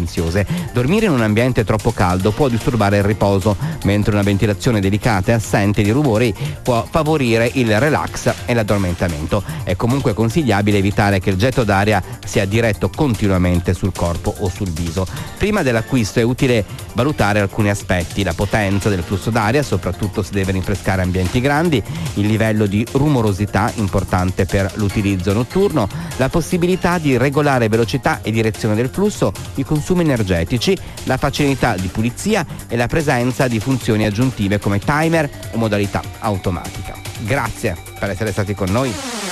silenziose. Dormire in un ambiente troppo caldo può disturbare il riposo, mentre una ventilazione delicata e assente di rumori può favorire il relax e l'addormentamento. È comunque consigliabile evitare che il getto d'aria sia diretto continuamente sul corpo o sul viso. Prima dell'acquisto è utile valutare alcuni aspetti: la potenza del flusso d'aria, soprattutto se deve rinfrescare ambienti grandi, il livello di rumorosità importante per l'utilizzo notturno, la possibilità di regolare velocità e direzione del flusso, i consumi energetici, la facilità di pulizia e la presenza di funzioni aggiuntive come timer o modalità automatica. Grazie per essere stati con noi.